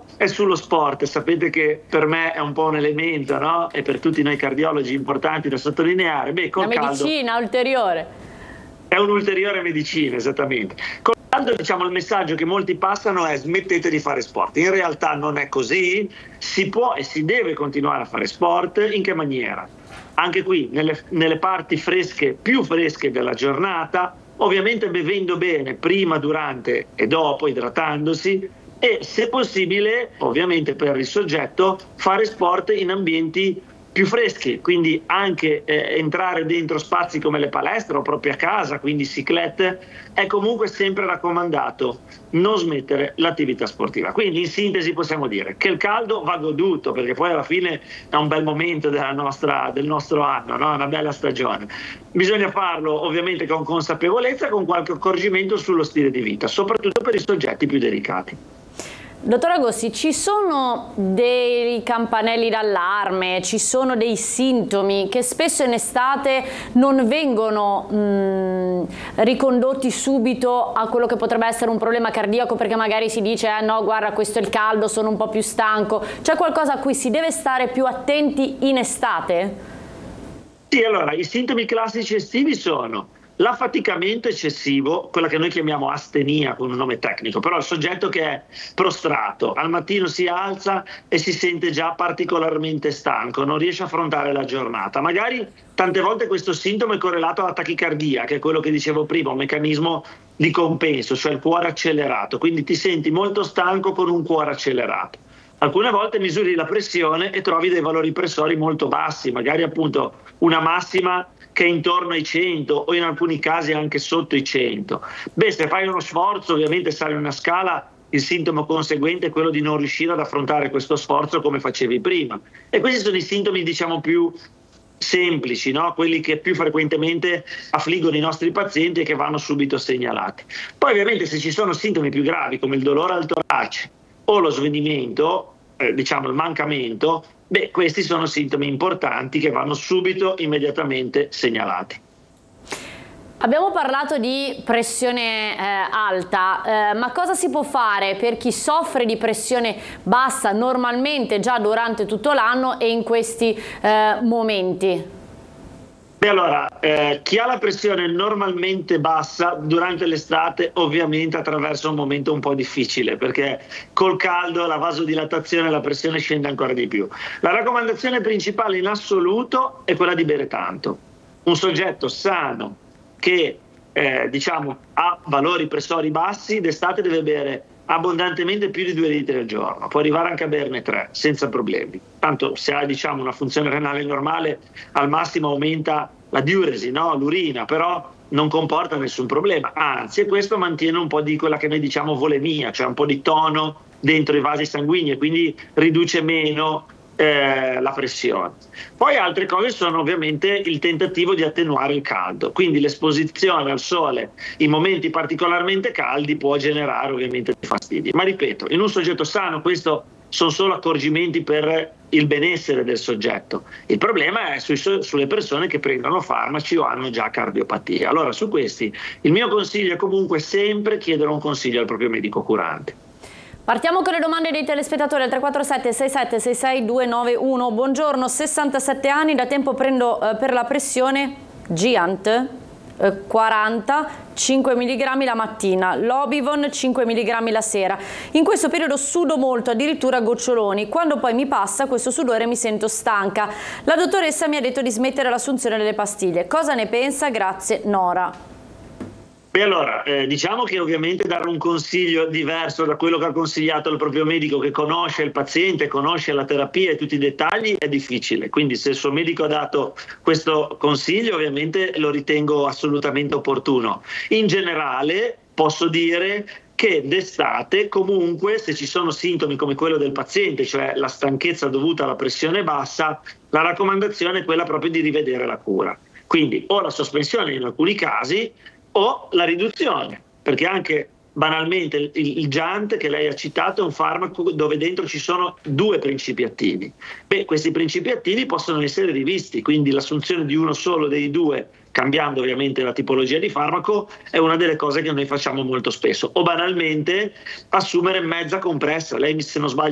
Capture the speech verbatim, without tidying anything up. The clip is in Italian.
ultimo è sullo sport. Sapete che per me è un po' un elemento, no? E per tutti noi cardiologi importanti da sottolineare. Beh, col La medicina caldo ulteriore. è un'ulteriore medicina, esattamente. Col caldo, diciamo, il messaggio che molti passano è: smettete di fare sport. In realtà non è così, si può e si deve continuare a fare sport. In che maniera? Anche qui nelle, nelle parti fresche, più fresche della giornata, ovviamente bevendo bene prima, durante e dopo, idratandosi, e se possibile, ovviamente per il soggetto, fare sport in ambienti più freschi, quindi anche eh, entrare dentro spazi come le palestre o proprio a casa, quindi ciclette, è comunque sempre raccomandato non smettere l'attività sportiva. Quindi in sintesi possiamo dire che il caldo va goduto, perché poi alla fine è un bel momento della nostra, del nostro anno, no? È una bella stagione. Bisogna farlo ovviamente con consapevolezza e con qualche accorgimento sullo stile di vita, soprattutto per i soggetti più delicati. Dottor Agossi, ci sono dei campanelli d'allarme, ci sono dei sintomi che spesso in estate non vengono mh, ricondotti subito a quello che potrebbe essere un problema cardiaco, perché magari si dice eh no, guarda, questo è il caldo, sono un po' più stanco. C'è qualcosa a cui si deve stare più attenti in estate? Sì, allora, i sintomi classici estivi sono l'affaticamento eccessivo, quella che noi chiamiamo astenia con un nome tecnico, però il soggetto che è prostrato, al mattino si alza e si sente già particolarmente stanco, non riesce a affrontare la giornata. Magari tante volte questo sintomo è correlato alla tachicardia, che è quello che dicevo prima, un meccanismo di compenso, cioè il cuore accelerato, quindi ti senti molto stanco con un cuore accelerato. Alcune volte misuri la pressione e trovi dei valori pressori molto bassi, magari appunto una massima che è intorno ai cento o in alcuni casi anche sotto i cento. Beh, se fai uno sforzo, ovviamente sale una scala, il sintomo conseguente è quello di non riuscire ad affrontare questo sforzo come facevi prima. E questi sono i sintomi, diciamo, più semplici, no? Quelli che più frequentemente affliggono i nostri pazienti e che vanno subito segnalati. Poi ovviamente se ci sono sintomi più gravi come il dolore al torace o lo svenimento, eh, diciamo il mancamento, beh, questi sono sintomi importanti che vanno subito, immediatamente segnalati. Abbiamo parlato di pressione eh, alta, eh, ma cosa si può fare per chi soffre di pressione bassa normalmente già durante tutto l'anno e in questi eh, momenti? Beh, allora, eh, chi ha la pressione normalmente bassa durante l'estate ovviamente attraversa un momento un po' difficile, perché col caldo la vasodilatazione e la pressione scende ancora di più. La raccomandazione principale in assoluto è quella di bere tanto. Un soggetto sano che eh, diciamo, ha valori pressori bassi d'estate deve bere abbondantemente più di due litri al giorno, può arrivare anche a berne tre senza problemi. Tanto se ha, diciamo, una funzione renale normale, al massimo aumenta la diuresi, no? L'urina, però non comporta nessun problema, anzi, e questo mantiene un po' di quella che noi diciamo volemia, cioè un po' di tono dentro i vasi sanguigni e quindi riduce meno eh, la pressione. Poi altre cose sono ovviamente il tentativo di attenuare il caldo, quindi l'esposizione al sole in momenti particolarmente caldi può generare ovviamente dei fastidi, ma ripeto, in un soggetto sano questo sono solo accorgimenti per il benessere del soggetto. Il problema è sui, sulle persone che prendono farmaci o hanno già cardiopatia. Allora su questi il mio consiglio è comunque sempre chiedere un consiglio al proprio medico curante. Partiamo con le domande dei telespettatori al tre quattro sette sei sette sei sei due nove uno. Buongiorno, sessantasette anni, da tempo prendo eh, per la pressione Giant eh, quaranta, cinque milligrammi la mattina, Lobivon cinque milligrammi la sera. In questo periodo sudo molto, addirittura goccioloni. Quando poi mi passa questo sudore mi sento stanca. La dottoressa mi ha detto di smettere l'assunzione delle pastiglie. Cosa ne pensa? Grazie, Nora. Beh, allora, eh, diciamo che ovviamente dare un consiglio diverso da quello che ha consigliato il proprio medico, che conosce il paziente, conosce la terapia e tutti i dettagli, è difficile. Quindi se il suo medico ha dato questo consiglio, ovviamente lo ritengo assolutamente opportuno. In generale posso dire che d'estate comunque, se ci sono sintomi come quello del paziente, cioè la stanchezza dovuta alla pressione bassa, la raccomandazione è quella proprio di rivedere la cura. Quindi o la sospensione in alcuni casi o la riduzione, perché anche banalmente il, il Giant che lei ha citato è un farmaco dove dentro ci sono due principi attivi. Beh, questi principi attivi possono essere rivisti, quindi l'assunzione di uno solo dei due, cambiando ovviamente la tipologia di farmaco, è una delle cose che noi facciamo molto spesso. O banalmente assumere mezza compressa. Lei, se non sbaglio,